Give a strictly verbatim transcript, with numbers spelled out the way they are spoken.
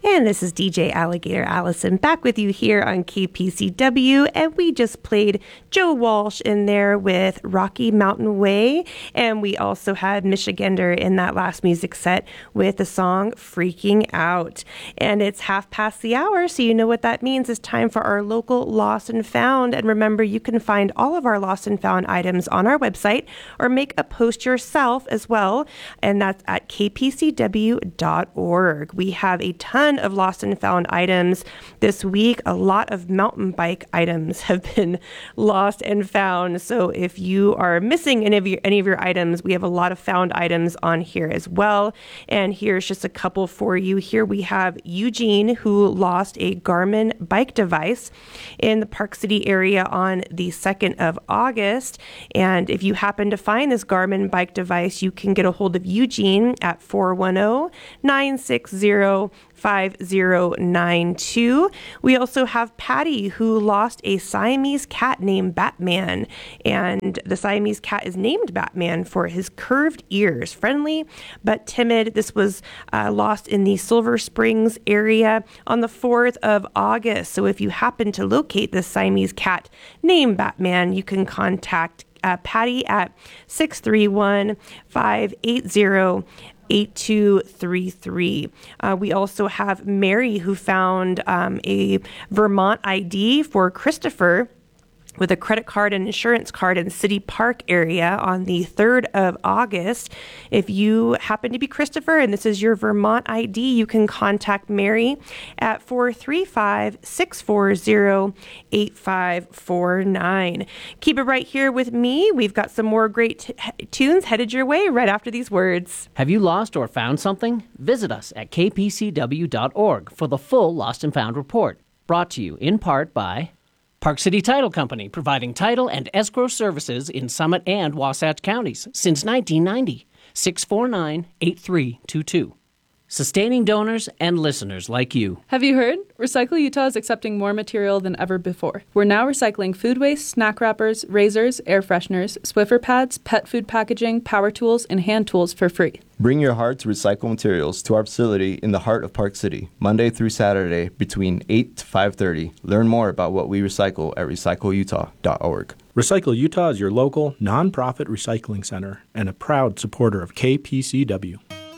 And this is D J Alligator Allison back with you here on K P C W. And we just played Joe Walsh in there with Rocky Mountain Way. And we also had Michigander in that last music set with the song Freaking Out. And it's half past the hour, so you know what that means. It's time for our local Lost and Found. And remember, you can find all of our Lost and Found items on our website or make a post yourself as well. And that's at k p c w dot org. We have a ton of Lost and Found items this week. A lot of mountain bike items have been lost and found. So if you are missing any of your, any of your items, we have a lot of found items on here as well. And here's just a couple for you. Here we have Eugene, who lost a Garmin bike device in the Park City area on the second of August. And if you happen to find this Garmin bike device, you can get a hold of Eugene at four one zero, nine six zero, five zero nine two. We also have Patty, who lost a Siamese cat named Batman. And the Siamese cat is named Batman for his curved ears, friendly but timid. This was uh, lost in the Silver Springs area on the fourth of August. So if you happen to locate this Siamese cat named Batman, you can contact uh, Patty at six three one, five eight zero, eight two three three. Uh, we also have Mary, who found um, a Vermont I D for Christopher with a credit card and insurance card in City Park area on the third of August. If you happen to be Christopher and this is your Vermont I D, you can contact Mary at four three five, six four zero, eight five four nine. Keep it right here with me. We've got some more great t- tunes headed your way right after these words. Have you lost or found something? Visit us at k p c w dot org for the full Lost and Found report. Brought to you in part by Park City Title Company, providing title and escrow services in Summit and Wasatch counties since nineteen ninety. six four nine, eight three two two. Sustaining donors and listeners like you. Have you heard? Recycle Utah is accepting more material than ever before. We're now recycling food waste, snack wrappers, razors, air fresheners, Swiffer pads, pet food packaging, power tools, and hand tools for free. Bring your heart to recycle materials to our facility in the heart of Park City, Monday through Saturday between eight to five thirty. Learn more about what we recycle at recycle utah dot org. Recycle Utah is your local, nonprofit recycling center and a proud supporter of K P C W.